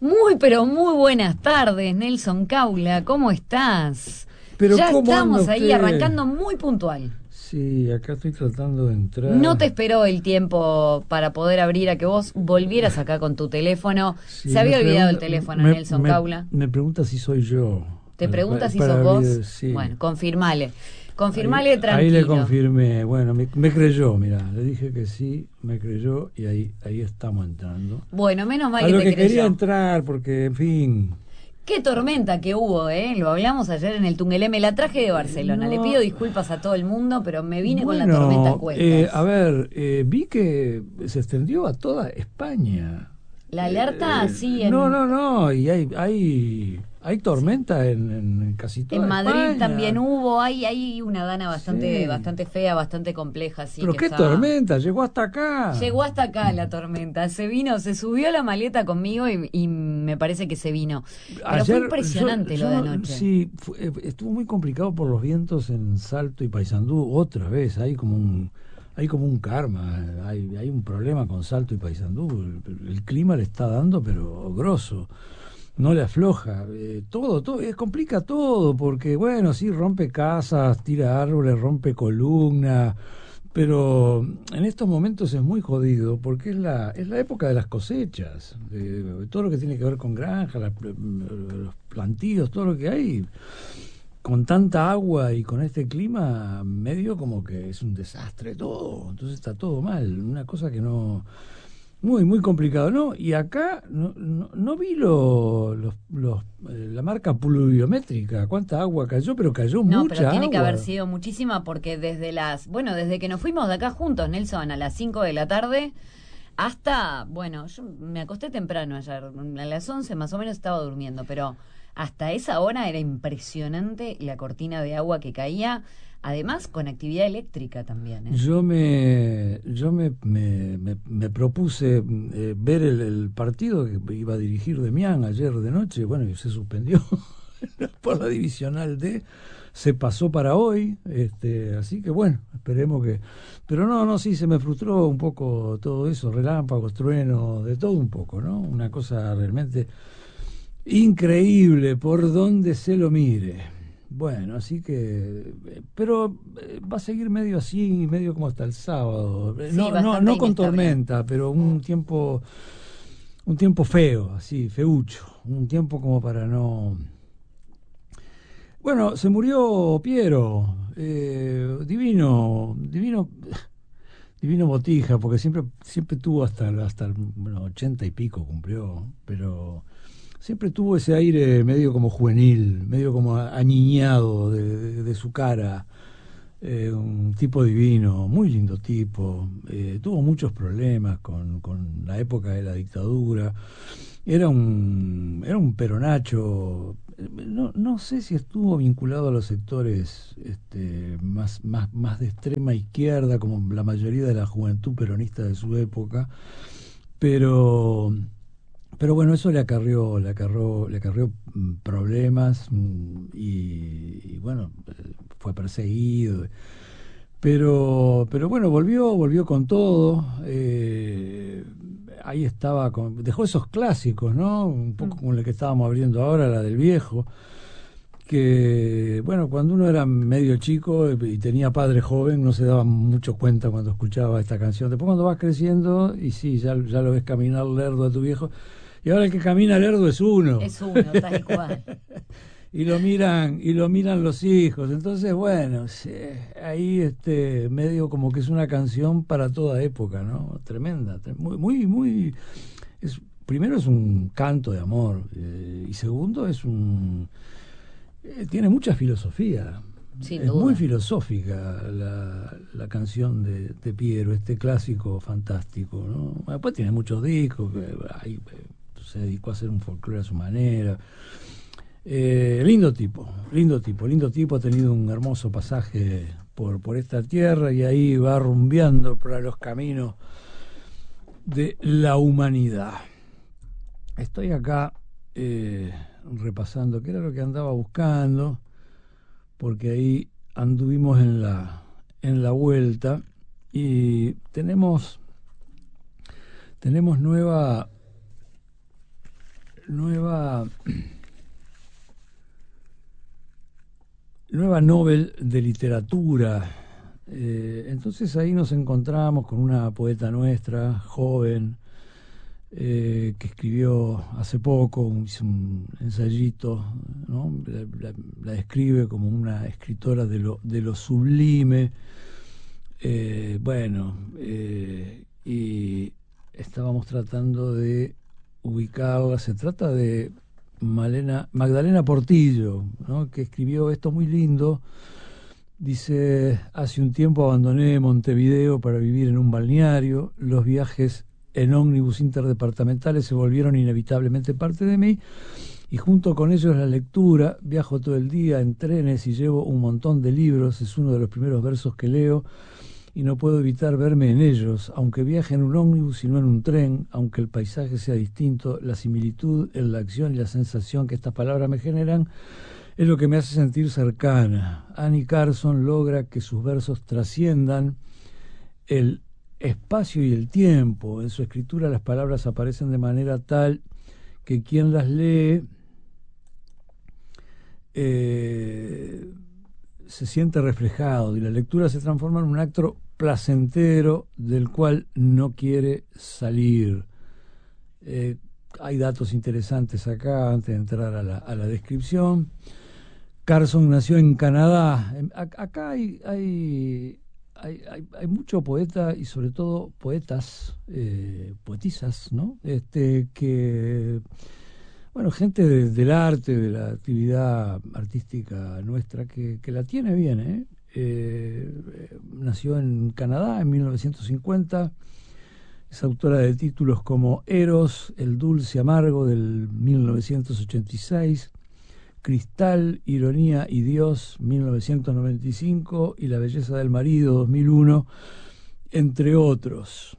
Muy, pero muy buenas tardes, Nelson Caula, ¿cómo estás? Pero Ya ¿cómo estamos anda ahí usted? arrancando muy puntual. Sí, acá estoy tratando de entrar. No te esperó el tiempo para poder abrir a que vos volvieras acá con tu teléfono. Se Sí, había olvidado el teléfono, Nelson Caula. me pregunta si soy yo. ¿Te preguntas si Para sos vos? abrir, sí. Bueno, confirmale. Ahí, Confirmale ahí le tranquilo. confirmé. Bueno, me creyó, mirá. Le dije que sí, me creyó y ahí estamos entrando. Bueno, menos mal A que lo te que creyó. quería entrar, porque, en fin... Qué tormenta que hubo, ¿eh? Lo hablamos ayer en el Tungelé. Me la traje de Barcelona. Le pido No, disculpas a todo el mundo, pero me vine con la tormenta a bueno, cuestas. a ver, vi que se extendió a toda España. La alerta, sí, No, y hay sí. tormenta en casi En toda Madrid también España. hubo. Hay una dana Sí. bastante fea, bastante compleja, así Pero que qué está... tormenta, llegó hasta acá. Llegó hasta acá la tormenta. Se subió a la maleta conmigo y me parece que se vino. Pero fue Ayer, impresionante lo de anoche. sí, estuvo muy complicado por los vientos en Salto y Paysandú. Otra vez, hay como un karma, hay un problema con Salto y Paysandú. El clima le está dando, pero grosso. No le afloja, todo, complica todo, porque bueno, sí, rompe casas, tira árboles, rompe columnas, pero en estos momentos es muy jodido, porque es la época de las cosechas, todo lo que tiene que ver con granja, los plantíos, todo lo que hay, con tanta agua y con este clima, medio como que es un desastre todo, entonces está todo mal, una cosa que no... Muy complicado, ¿no? Y acá no vi la marca pluviométrica, cuánta agua cayó, pero cayó No, pero mucha tiene que haber agua. sido muchísima porque desde que nos fuimos de acá juntos, Nelson, a las 5 de la tarde, hasta, bueno, yo me acosté temprano ayer, a las 11 más o menos estaba durmiendo, pero hasta esa hora era impresionante la cortina de agua que caía, además con actividad eléctrica también, ¿eh? Me propuse ver el partido que iba a dirigir Demián ayer de noche, bueno, y se suspendió por la divisional D, se pasó para hoy, así que bueno, esperemos que... Pero no, sí, se me frustró un poco todo eso, relámpagos, truenos, de todo un poco, ¿no? Una cosa realmente increíble por donde se lo mire. Bueno, así que, pero va a seguir medio así, medio como hasta el sábado. Sí, bastante No con inestable. tormenta, pero un tiempo feo, así, feucho, un tiempo como para no. Bueno, se murió Piero, divino botija, porque siempre tuvo hasta el, bueno, 80 y pico cumplió, pero siempre tuvo ese aire medio como juvenil, medio como aniñado de su cara. Un tipo divino, muy lindo tipo. Tuvo muchos problemas con la época de la dictadura. Era un peronacho. No sé si estuvo vinculado a los sectores más de extrema izquierda, como la mayoría de la juventud peronista de su época, pero pero bueno, eso le acarrió problemas y bueno, fue perseguido. Pero bueno, volvió con todo. Ahí estaba, dejó esos clásicos, ¿no? Un poco Mm. como la que estábamos abriendo ahora, la del viejo. Que bueno, cuando uno era medio chico y tenía padre joven, no se daba mucho cuenta cuando escuchaba esta canción. Después, cuando vas creciendo, y sí, ya lo ves caminar lerdo a tu viejo. Y ahora el que camina lerdo es uno. Es uno, tal cual. Y lo miran los hijos. Entonces, bueno, sí, ahí medio como que es una canción para toda época, ¿no? Tremenda, muy primero es un canto de amor, y segundo tiene mucha filosofía. Sin Es muy duda. filosófica la canción de Piero, este clásico fantástico, ¿no? Bueno, después tiene muchos discos, que ahí se dedicó a hacer un folclore a su manera. Lindo tipo, ha tenido un hermoso pasaje por esta tierra y ahí va rumbeando para los caminos de la humanidad. Estoy acá repasando qué era lo que andaba buscando, porque ahí anduvimos en la vuelta y tenemos nueva Nobel de literatura. Entonces ahí nos encontramos con una poeta nuestra, joven, que escribió hace poco, hizo un ensayito, ¿no? La describe como una escritora de lo sublime. Y estábamos tratando de ubicarla. Se trata de Magdalena Portillo, ¿no? Que escribió esto muy lindo. Dice: hace un tiempo abandoné Montevideo para vivir en un balneario. Los viajes en ómnibus interdepartamentales se volvieron inevitablemente parte de mí, y junto con ellos la lectura. Viajo todo el día en trenes y llevo un montón de libros. Es uno de los primeros versos que leo y no puedo evitar verme en ellos, aunque viaje en un ómnibus y no en un tren, aunque el paisaje sea distinto. La similitud en la acción y la sensación que estas palabras me generan es lo que me hace sentir cercana. Annie Carson logra que sus versos trasciendan el espacio y el tiempo. En su escritura las palabras aparecen de manera tal que quien las lee se siente reflejado, y la lectura se transforma en un acto placentero del cual no quiere salir. Hay datos interesantes acá antes de entrar a la descripción. Carson nació en Canadá. Acá hay mucho poeta, y sobre todo poetas, poetisas, ¿no? Que, bueno, gente del arte, de la actividad artística nuestra, que la tiene bien, ¿eh? Nació en Canadá en 1950. Es autora de títulos como Eros, El dulce amargo del 1986, Cristal, Ironía y Dios 1995 y La belleza del marido 2001, entre otros.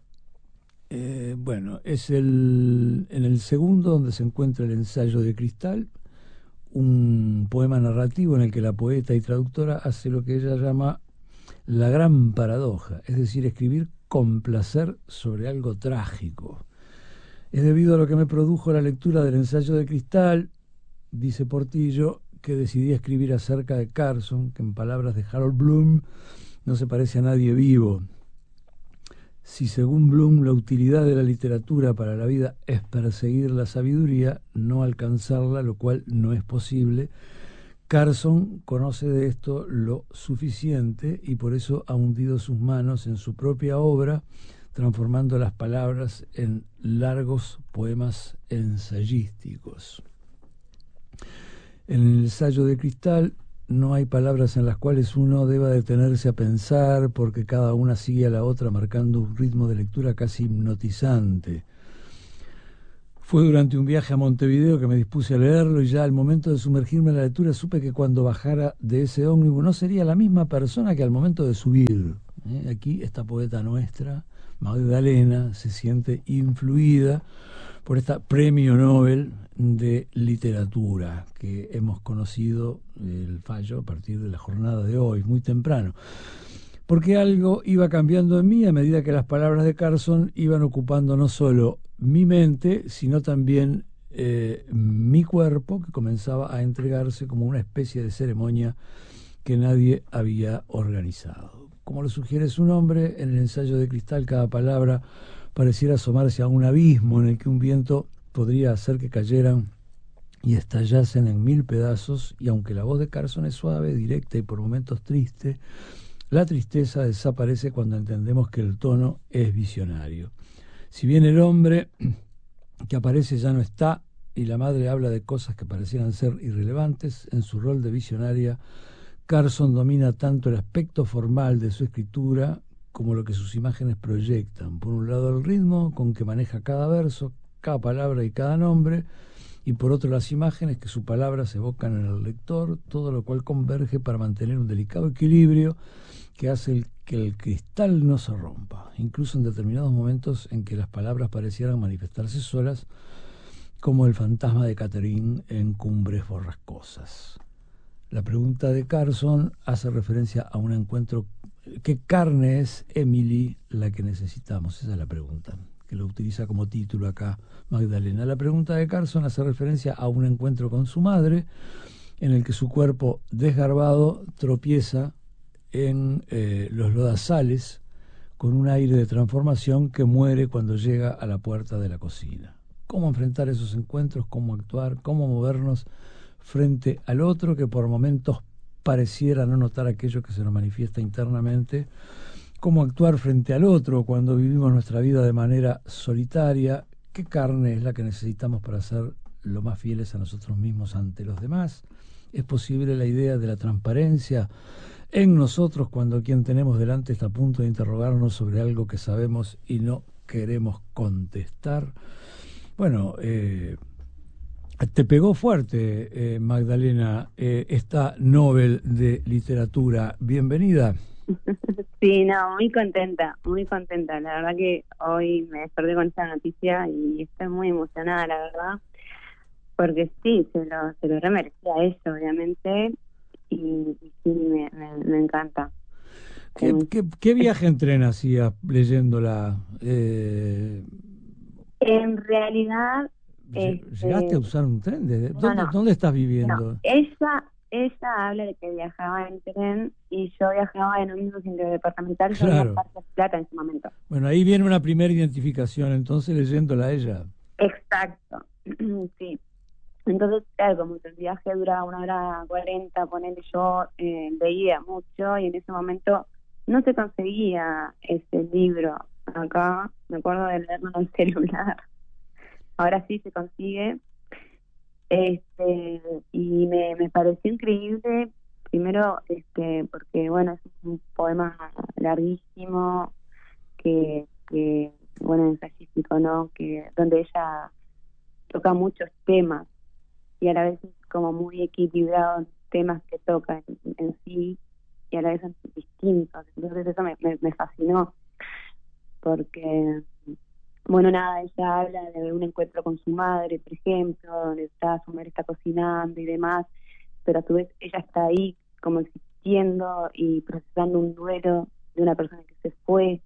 Es en el segundo donde se encuentra el ensayo de Cristal, un poema narrativo en el que la poeta y traductora hace lo que ella llama la gran paradoja, es decir, escribir con placer sobre algo trágico. Es debido a lo que me produjo la lectura del ensayo de Cristal, dice Portillo, que decidí escribir acerca de Carson, que en palabras de Harold Bloom no se parece a nadie vivo. Si según Bloom la utilidad de la literatura para la vida es perseguir la sabiduría, no alcanzarla, lo cual no es posible, Carson conoce de esto lo suficiente y por eso ha hundido sus manos en su propia obra, transformando las palabras en largos poemas ensayísticos. En el ensayo de Cristal no hay palabras en las cuales uno deba detenerse a pensar, porque cada una sigue a la otra marcando un ritmo de lectura casi hipnotizante. Fue durante un viaje a Montevideo que me dispuse a leerlo, y ya al momento de sumergirme en la lectura supe que cuando bajara de ese ómnibus no sería la misma persona que al momento de subir. Aquí esta poeta nuestra, Magdalena, se siente influida por esta premio Nobel de literatura que hemos conocido el fallo a partir de la jornada de hoy, muy temprano, porque algo iba cambiando en mí a medida que las palabras de Carson iban ocupando no solo mi mente, sino también mi cuerpo, que comenzaba a entregarse como una especie de ceremonia que nadie había organizado. Como lo sugiere su nombre, en el ensayo de Cristal cada palabra pareciera asomarse a un abismo en el que un viento podría hacer que cayeran y estallasen en mil pedazos, y aunque la voz de Carson es suave, directa y por momentos triste, la tristeza desaparece cuando entendemos que el tono es visionario. Si bien el hombre que aparece ya no está, y la madre habla de cosas que parecieran ser irrelevantes, en su rol de visionaria, Carson domina tanto el aspecto formal de su escritura como lo que sus imágenes proyectan. Por un lado el ritmo con que maneja cada verso, cada palabra y cada nombre, y por otro las imágenes que sus palabras evocan en el lector, todo lo cual converge para mantener un delicado equilibrio que hace que el cristal no se rompa, incluso en determinados momentos en que las palabras parecieran manifestarse solas, como el fantasma de Catherine en Cumbres Borrascosas. La pregunta de Carson hace referencia a un encuentro. ¿Qué carne es, Emily, la que necesitamos? Esa es la pregunta. que lo utiliza como título acá Magdalena. La pregunta de Carson hace referencia a un encuentro con su madre, en el que su cuerpo desgarbado tropieza en los lodazales con un aire de transformación que muere cuando llega a la puerta de la cocina. ¿Cómo enfrentar esos encuentros? ¿Cómo actuar? ¿Cómo movernos frente al otro que por momentos pareciera no notar aquello que se nos manifiesta internamente? ¿Cómo actuar frente al otro cuando vivimos nuestra vida de manera solitaria? ¿Qué carne es la que necesitamos para ser lo más fieles a nosotros mismos ante los demás? ¿Es posible la idea de la transparencia en nosotros cuando quien tenemos delante está a punto de interrogarnos sobre algo que sabemos y no queremos contestar? Bueno, te pegó fuerte, Magdalena, esta Nobel de Literatura. Bienvenida. Sí, no, muy contenta. La verdad que hoy me desperté con esta noticia y estoy muy emocionada, la verdad, porque sí, se lo remerecía a eso, obviamente, y sí, me encanta. ¿Qué viaje en tren hacías leyéndola? En realidad... ¿Llegaste a usar un tren? No. ¿Dónde estás viviendo? No, ella habla de que viajaba en tren y yo viajaba en un mismo interdepartamental. Yo Claro. en Mar del Plata en ese momento. Bueno, ahí viene una primera identificación, entonces leyéndola a ella. Exacto, sí. Entonces, claro, como el viaje duraba 1 hora 40, ponele, yo leía mucho y en ese momento no se conseguía ese libro acá. Me acuerdo de leerlo en el celular. Ahora sí se consigue. Y me pareció increíble, primero porque bueno, es un poema larguísimo que bueno, ensayístico, ¿no? Que donde ella toca muchos temas y a la vez es como muy equilibrado en temas que toca en sí, y a la vez son distintos. Entonces eso me fascinó, porque bueno, nada, ella habla de un encuentro con su madre, por ejemplo, donde su madre está cocinando y demás, pero a su vez ella está ahí como existiendo y procesando un duelo de una persona que se fue.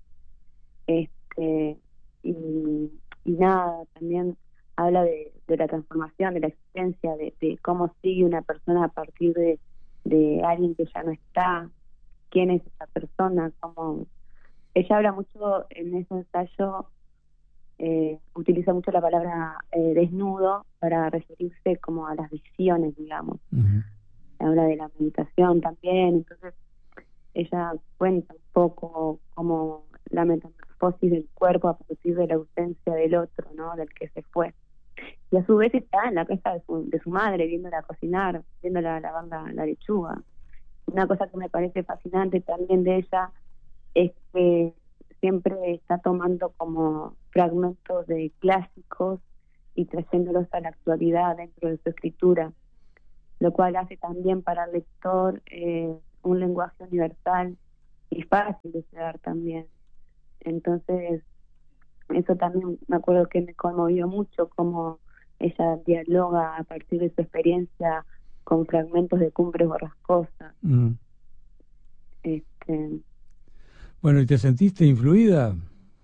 Y nada, también habla de la transformación, de la existencia, de cómo sigue una persona a partir de alguien que ya no está, quién es esa persona, cómo... Ella habla mucho en ese ensayo. Utiliza mucho la palabra desnudo para referirse como a las visiones, digamos. Uh-huh. Habla de la meditación también. Entonces ella cuenta un poco como la metamorfosis del cuerpo a partir de la ausencia del otro, ¿no? Del que se fue. Y a su vez está en la casa de su madre, viéndola cocinar, viéndola lavar la lechuga. Una cosa que me parece fascinante también de ella es que siempre está tomando como fragmentos de clásicos y trayéndolos a la actualidad dentro de su escritura, lo cual hace también para el lector un lenguaje universal y fácil de llegar también. Entonces, eso también me acuerdo que me conmovió mucho, como ella dialoga a partir de su experiencia con fragmentos de Cumbres Borrascosas. Uh-huh. Bueno, ¿y te sentiste influida?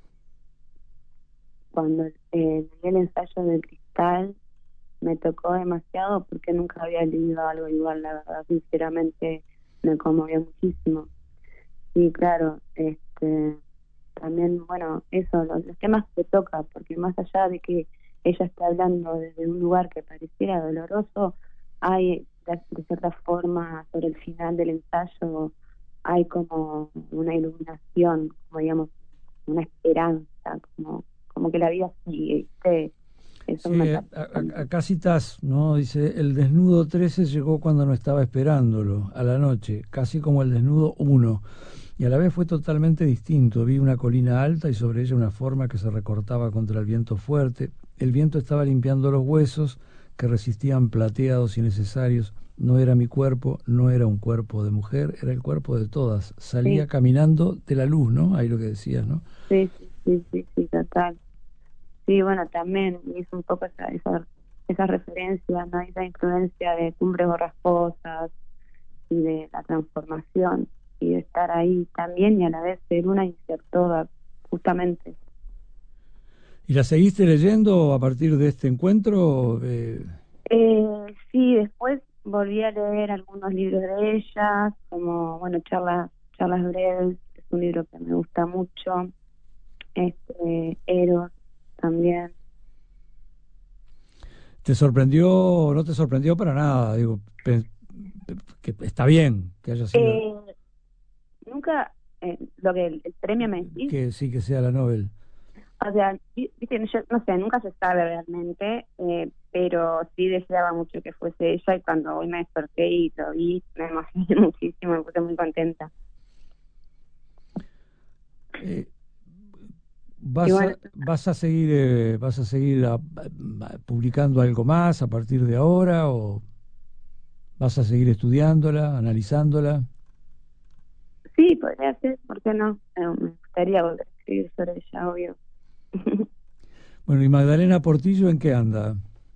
Cuando leí el ensayo del cristal me tocó demasiado porque nunca había leído algo igual, la verdad, sinceramente me conmovió muchísimo. Y claro, también, bueno, eso, los temas que toca, porque más allá de que ella está hablando desde un lugar que pareciera doloroso, hay de cierta forma sobre el final del ensayo hay como una iluminación, como digamos, una esperanza, como que la vida sigue, ¿viste? Eso sí, acá citas, ¿no? Dice, el desnudo 13 llegó cuando no estaba esperándolo, a la noche, casi como el desnudo 1, y a la vez fue totalmente distinto. Vi una colina alta y sobre ella una forma que se recortaba contra el viento fuerte. El viento estaba limpiando los huesos que resistían plateados y necesarios. No era mi cuerpo, no era un cuerpo de mujer, era el cuerpo de todas. Salía caminando de la luz, ¿no? Ahí lo que decías, ¿no? Sí, total. Sí, bueno, también hizo un poco esa referencia, ¿no? Esa influencia de Cumbres Borrascosas y de la transformación y de estar ahí también y a la vez ser una y ser toda, justamente. ¿Y la seguiste leyendo a partir de este encuentro? Sí, después volví a leer algunos libros de ella, como, bueno, Charlas breves, es un libro que me gusta mucho, Eros también. ¿Te sorprendió, no te sorprendió para nada? Digo, que está bien que haya sido, Nunca, lo que el premio me decís, que sí que sea la Nobel. o sea, viste, yo no sé, nunca se sabe realmente, pero sí deseaba mucho que fuese ella, y cuando hoy me desperté y lo vi, me emocioné muchísimo, me puse muy contenta. Eh, Y bueno, vas a seguir publicando algo más a partir de ahora o vas a seguir estudiándola, analizándola? sí, podría ser, ¿por qué no? Me gustaría volver a escribir sobre ella, obvio. Bueno, ¿y Magdalena Portillo en qué anda?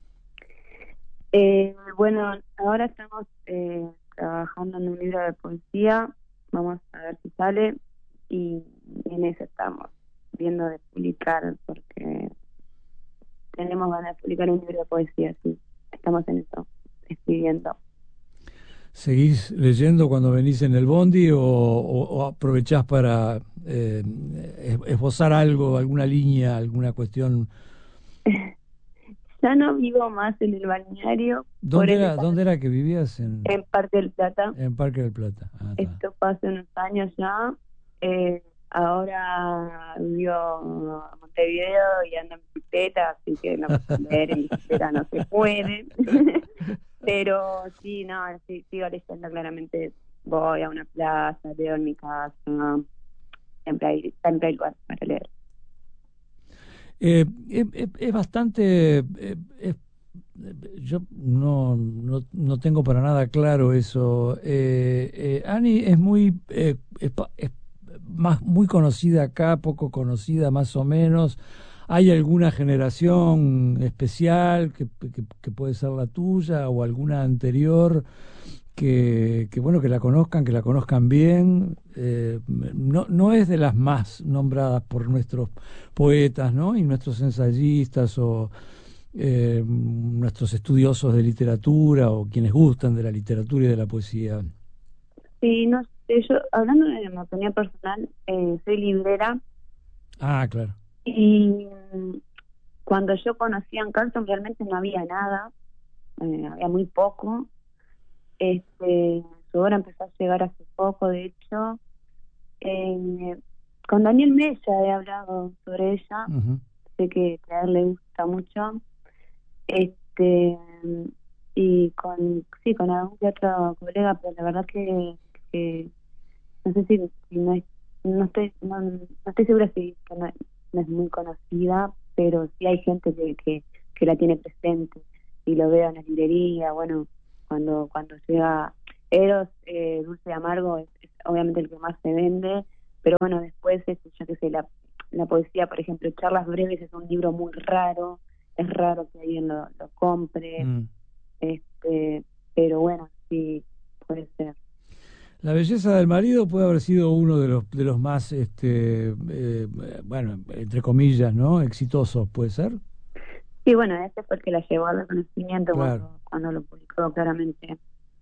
Bueno, ahora estamos trabajando en un libro de poesía, vamos a ver si sale, y en eso estamos, viendo de publicar, porque tenemos ganas de publicar un libro de poesía, sí, estamos en eso, escribiendo. ¿Seguís leyendo cuando venís en el bondi o aprovechás para esbozar algo, alguna línea, alguna cuestión? Ya no vivo más en el balneario, por eso ¿Dónde era que vivías? en Parque del Plata. En Parque del Plata. Ah, está. Esto fue hace unos años ya. Ahora vivo en Montevideo y ando en bicicleta, así que no, leer en bicicleta no se puede. Pero sí, no, sí, sigo leyendo claramente. Voy a una plaza, leo en mi casa. Siempre hay lugar para leer. Es bastante... yo no tengo para nada claro eso. Annie es muy conocida acá, poco conocida más o menos. ¿Hay alguna generación especial que puede ser la tuya o alguna anterior bueno, que la conozcan bien? No es de las más nombradas por nuestros poetas, ¿no? Y nuestros ensayistas o nuestros estudiosos de literatura o quienes gustan de la literatura y de la poesía. Sí, no sé, yo, hablando de mi opinión personal, soy librera. Ah, claro. Y cuando yo conocí a Carlton realmente no había nada, había muy poco. Su obra empezó a llegar hace poco, de hecho. Con Daniel Mella he hablado sobre ella, Uh-huh. sé que a él le gusta mucho. Este y con algún que otro colega, pero la verdad que no sé si no estoy segura si que no es muy conocida, pero sí hay gente que la tiene presente y lo veo en la librería. Bueno, cuando llega Eros, Dulce y Amargo es obviamente el que más se vende, pero bueno, después yo qué sé, la poesía, por ejemplo, Charlas breves es un libro muy raro, es raro que alguien lo compre. Mm. Pero bueno, sí, puede ser. La belleza del marido puede haber sido uno de los más, bueno, entre comillas, ¿no? Exitosos, ¿puede ser? Sí, bueno, ese fue el que la llevó al reconocimiento Claro. cuando lo publicó claramente.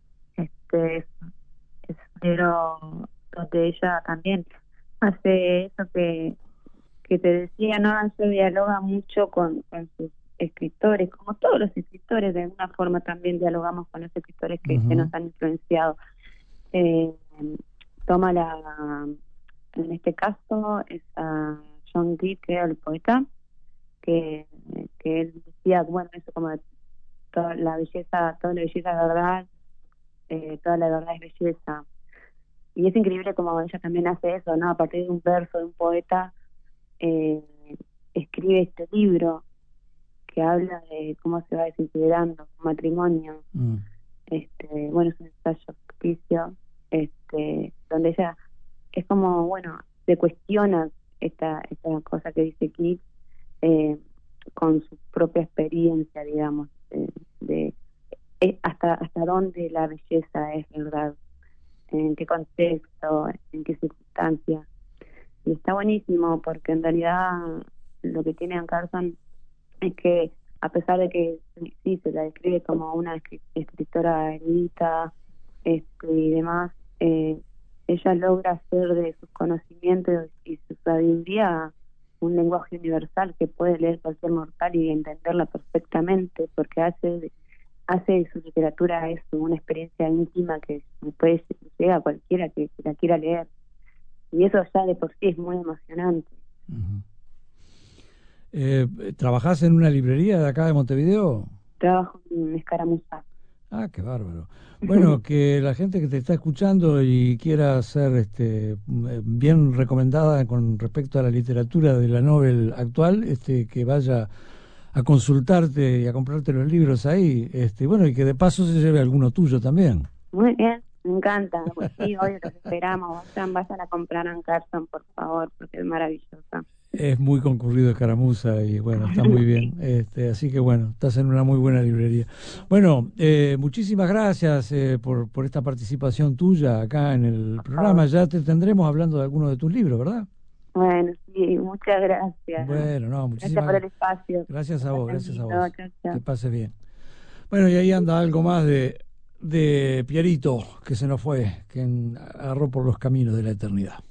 Es un libro donde ella también hace eso que te decía, ¿no? Ella dialoga mucho con sus escritores, como todos los escritores, de alguna forma también dialogamos con los escritores que Uh-huh. nos han influenciado. Eh, Toma en este caso es a John Dee, que era el poeta, que él decía, bueno, eso como toda la belleza es verdad, toda la verdad es belleza. Y es increíble como ella también hace eso, ¿no? A partir de un verso de un poeta, eh, escribe este libro que habla de cómo se va desintegrando un matrimonio. Mm. Bueno, es un ensayo ficticio, donde ella es como, bueno, se cuestiona esta cosa que dice Keats, con su propia experiencia, digamos, de hasta dónde la belleza es verdad, en qué contexto, en qué circunstancia. Y está buenísimo porque en realidad lo que tiene Anne Carson es que, a pesar de que sí se la describe como una escritora erudita y demás, ella logra hacer de sus conocimientos y su sabiduría un lenguaje universal que puede leer cualquier mortal y entenderla perfectamente, porque hace de su literatura eso, una experiencia íntima que puede llegar a cualquiera que la quiera leer. Y eso ya de por sí es muy emocionante. Uh-huh. ¿Trabajás en una librería de acá de Montevideo? Trabajo en Escaramuza. Ah, qué bárbaro. Bueno, que la gente que te está escuchando y quiera ser bien recomendada con respecto a la literatura de la novel actual, que vaya a consultarte y a comprarte los libros ahí, bueno, y que de paso se lleve alguno tuyo también. Muy bien, me encanta. Pues sí, hoy los esperamos. Vayan a comprar Anne Carson, por favor, porque es maravillosa. Es muy concurrido Escaramuza y bueno, está muy bien. Así que bueno, estás en una muy buena librería. Bueno, muchísimas gracias por esta participación tuya acá en el programa. Ya te tendremos hablando de algunos de tus libros, ¿verdad? Bueno, sí, muchas gracias. Bueno, no, muchísimas gracias por el espacio. Gracias a vos, gracias a vos. Chao, chao. Que pases bien. Bueno, y ahí anda algo más de Pierito, que se nos fue, que agarró por los caminos de la eternidad.